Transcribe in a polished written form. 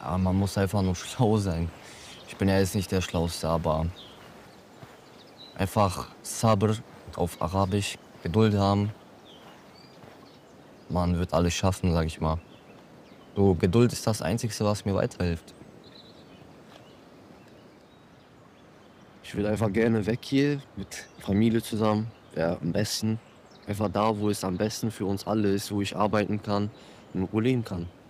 Ja, man muss einfach nur schlau sein. Ich bin ja jetzt nicht der Schlauste, aber einfach Sabr auf Arabisch, Geduld haben. Man wird alles schaffen, sage ich mal. So, Geduld ist das Einzige, was mir weiterhilft. Ich will einfach gerne weg hier mit Familie zusammen. Wäre am besten. Einfach da, wo es am besten für uns alle ist, wo ich arbeiten kann und in Ruhe leben kann.